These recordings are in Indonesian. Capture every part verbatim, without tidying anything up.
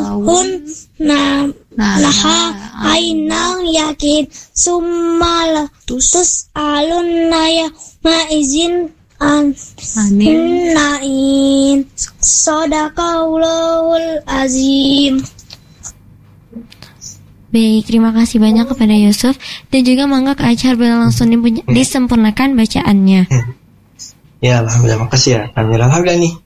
hunna laha ainang yakin summal tus alunna ya maizin an nain sadaqallahul azim. Baik, terima kasih banyak kepada Yusuf dan juga mangga Kak Achar bila langsung disempurnakan bacaannya. Ya, alhamdulillah, makasih ya. Alhamdulillah, alhamdulillah nih.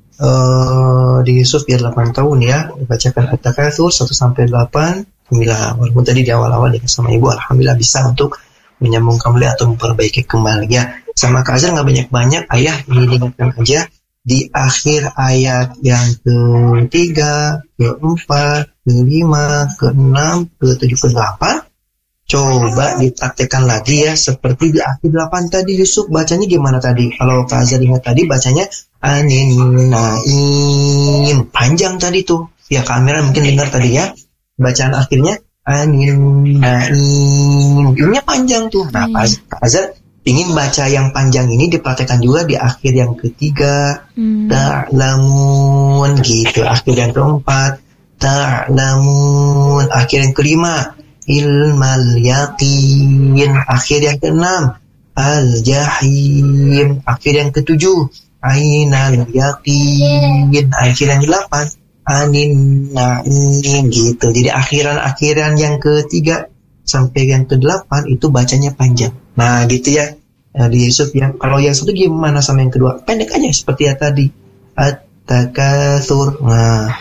Uh, di Yusuf biar delapan tahun ya, bacakan At-Takatsur satu sampai delapan. Alhamdulillah, walaupun tadi di awal-awal ya sama Ibu, alhamdulillah bisa untuk menyambung kembali atau memperbaiki kembali ya. Sama Kak Azhar nggak banyak-banyak, ayah diingatkan aja di akhir ayat yang ketiga, keempat, kelima, keenam, ketujuh, kedelapan. Coba dipraktekkan lagi ya, seperti di akhir delapan tadi. Yusuf bacanya gimana tadi? Kalau Kak Azhar ingat tadi bacanya anin naim, panjang tadi tuh. Ya Kak Amira mungkin dengar tadi ya, bacaan akhirnya anin naim, ini panjang tuh. Nah Kak Azhar ingin baca yang panjang ini dipraktekkan juga di akhir yang ketiga, hmm. ta'lamun gitu. Akhir yang keempat, ta'lamun. Akhir yang kelima, ilmal yaqin. Akhir yang keenam, al-jahim. Akhir yang ketujuh, ainal yaqin. Akhir yang delapan, anin na'im gitu. Jadi akhiran-akhiran yang ketiga sampai yang kedelapan itu bacanya panjang. Nah gitu ya, di Yusuf ya. Kalau yang satu gimana sama yang kedua? Pendek aja seperti yang tadi. At-Takatsur. Nah,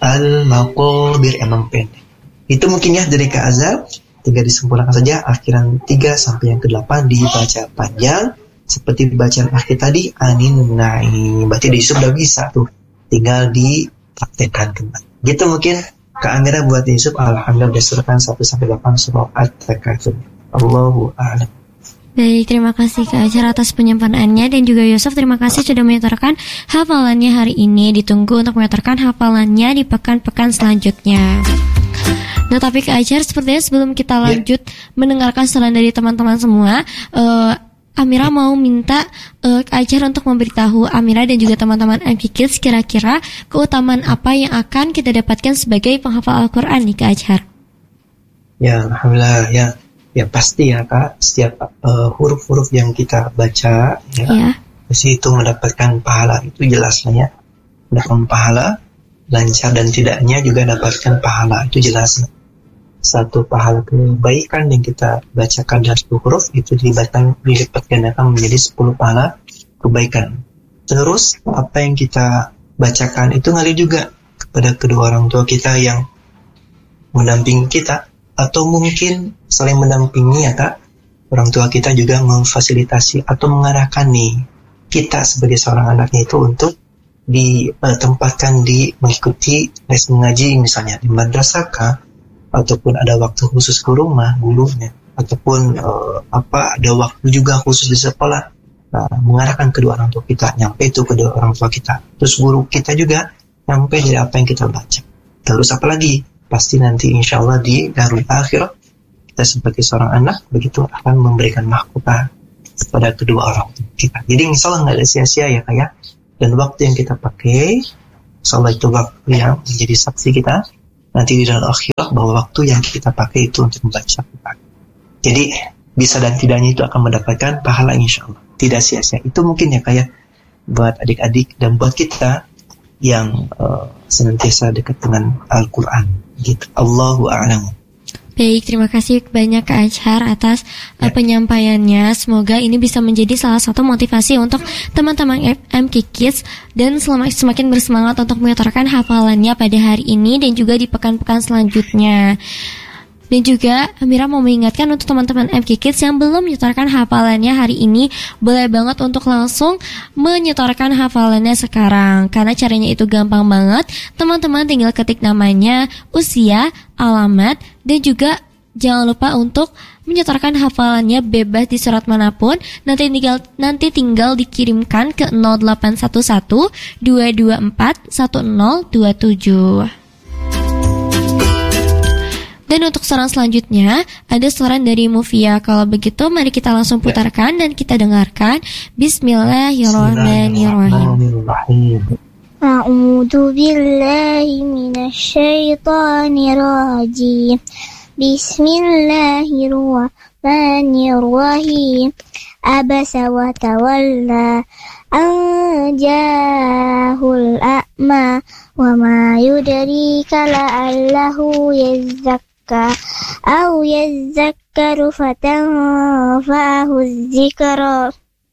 Al-Maqadir emang pendek. Itu mungkin ya dari Kak Azhar. Tinggal disempurnakan saja akhiran tiga sampai yang kedelapan dibaca panjang. Seperti bacaan akhir tadi, anin naim. Berarti di Yusuf udah bisa tuh. Tinggal dipraktekkan kembali. Gitu mungkin Kak Amira buat Yusuf. Alhamdulillah disurahkan satu sampai delapan surah At-Takatsur. Allahu a'lam. Baik, terima kasih Kak Achar atas penyampaiannya dan juga Yusuf terima kasih sudah menyetorkan hafalannya hari ini. Ditunggu untuk menyetorkan hafalannya di pekan-pekan selanjutnya. Nah tapi Kak Achar, sepertinya sebelum kita lanjut yeah. mendengarkan saran dari teman-teman semua, uh, Amira mau minta uh, Kak Achar untuk memberitahu Amira dan juga teman-teman M K Kids kira-kira keutamaan apa yang akan kita dapatkan sebagai penghafal Al-Quran nih Kak Achar. Ya, alhamdulillah ya. Ya pasti ya Kak, setiap uh, huruf-huruf yang kita baca ya, yeah. pasti itu mendapatkan pahala, itu jelas lah ya. Mendapatkan pahala, lancar dan tidaknya juga dapatkan pahala, itu jelas. Satu pahala kebaikan yang kita bacakan dari satu huruf itu dilipat dilipat gandakan menjadi sepuluh pahala kebaikan. Terus apa yang kita bacakan itu ngalir juga kepada kedua orang tua kita yang mendampingi kita. Atau mungkin saling mendampingi ya Kak, orang tua kita juga memfasilitasi atau mengarahkan nih kita sebagai seorang anaknya itu untuk ditempatkan di mengikuti les mengaji misalnya di madrasah kah, ataupun ada waktu khusus ke rumah gurunya, ataupun uh, apa ada waktu juga khusus di sekolah. Nah, mengarahkan kedua orang tua kita nyampe itu kedua orang tua kita, terus guru kita juga nyampe dari apa yang kita baca. Terus apa lagi? Pasti nanti insya Allah di darul akhirah kita sebagai seorang anak begitu akan memberikan mahkota kepada kedua orang kita. Jadi insya Allah nggak ada sia-sia ya kayak. Dan waktu yang kita pakai insya Allah itu waktu yang menjadi saksi kita nanti di darul akhirah bahwa waktu yang kita pakai itu untuk membaca Quran. Jadi bisa dan tidaknya itu akan mendapatkan pahala insya Allah. Tidak sia-sia. Itu mungkin ya kayak buat adik-adik dan buat kita yang uh, senantiasa dekat dengan Al-Quran. Gitu. Allahu a'lam. Baik, terima kasih banyak Kak Achar atas ya. uh, penyampaiannya. Semoga ini bisa menjadi salah satu motivasi untuk teman-teman M K Kids dan semakin bersemangat untuk menyetorkan hafalannya pada hari ini dan juga di pekan-pekan selanjutnya. Dan juga Amira mau mengingatkan untuk teman-teman M K Kids yang belum menyetorkan hafalannya hari ini, boleh banget untuk langsung menyetorkan hafalannya sekarang. Karena caranya itu gampang banget. Teman-teman tinggal ketik namanya, usia, alamat, dan juga jangan lupa untuk menyetorkan hafalannya bebas di surat manapun. Nanti tinggal nanti tinggal dikirimkan ke nol delapan satu satu dua dua empat satu nol dua tujuh. Dan untuk saran selanjutnya, ada saran dari Mufia. Kalau begitu, mari kita langsung putarkan dan kita dengarkan. Bismillahirrahmanirrahim. أعوذ بالله من الشيطان الرجيم بسم الله الرحمن الرحيم عبس وتولى أن جاءه الأعمى وما يدريك لعله يزكى أو يذكر فتنفعه الذكرى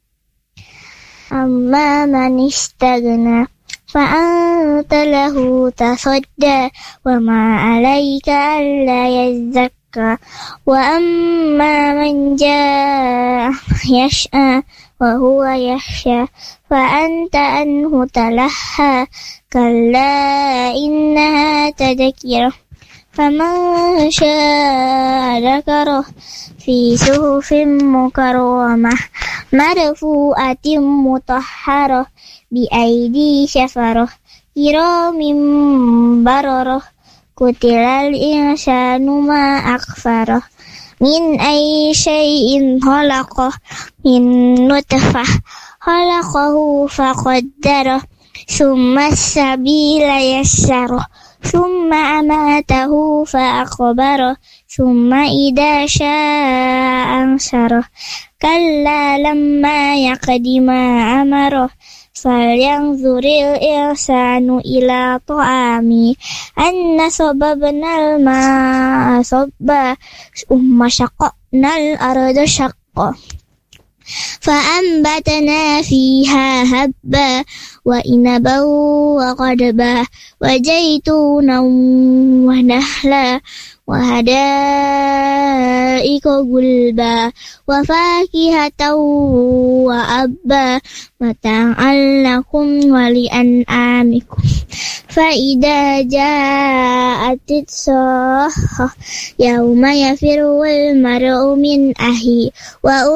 أما من استغنى فأنت له تصدى وما عليك ألا يزكى وأما من جاء يسعى وهو يخشى فأنت عنه تلهى كلا إنها تذكرة فمن شاء ذكره في صحف مكرمة مرفوعة مطهرة بأيدي سفرة كرام بررة قتل الإنسان ما أكفره من أي شيء خلقه من نطفة خلقه فقدره ثم السبيل يسره ثم أماته فأقبره ثم إذا شاء أنشره كلا لما يقض ما أمره فلينظر الإنسان إلى طعامه أنا صببنا الماء صبا ثم شققنا الأرض شقا فأنبتنا فيها هبا وإنبا وقضبا وزيتونا ونخلا وحدائق غلبا وفاكهة وأبا متاعا لكم ولأنعامكم فإذا جاءت الصاخة يوم يفر المرء من أخيه